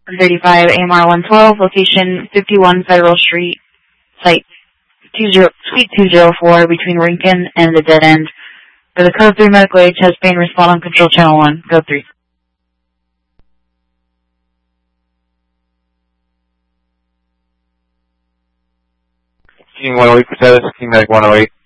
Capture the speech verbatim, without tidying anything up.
thirty-five A M R one twelve, location fifty-one Federal Street, site two zero, Suite two oh four, between Rincon and the Dead End. For the Code three medical aid, chest pain, respond on control channel one. Code three. King one oh eight for status, King Medic one oh eight.